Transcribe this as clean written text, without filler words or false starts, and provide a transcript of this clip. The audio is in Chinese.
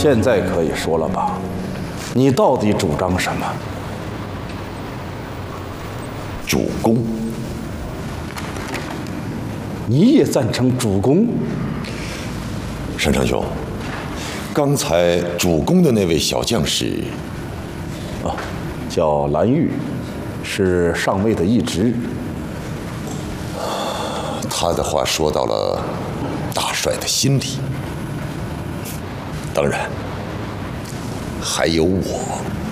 现在可以说了吧？你到底主张什么？ 主公， 你也赞成主公？ 山长兄，刚才主公的那位小将士， 叫蓝玉，是上尉的一职。 他的话说到了大帅的心里。当然，还有我。